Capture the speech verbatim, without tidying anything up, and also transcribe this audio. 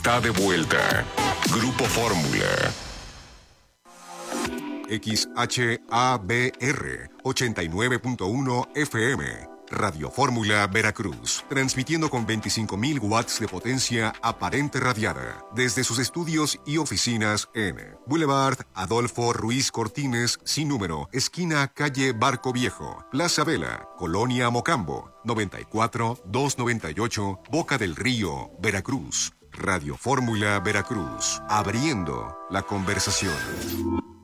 Está de vuelta. Grupo Fórmula. X H A B R ochenta y nueve punto uno F M. Radio Fórmula Veracruz, transmitiendo con veinticinco mil watts de potencia aparente radiada desde sus estudios y oficinas en Boulevard Adolfo Ruiz Cortines, sin número, esquina calle Barco Viejo, Plaza Vela, Colonia Mocambo, noventa y cuatro doscientos noventa y ocho, Boca del Río, Veracruz. Radio Fórmula Veracruz, abriendo la conversación.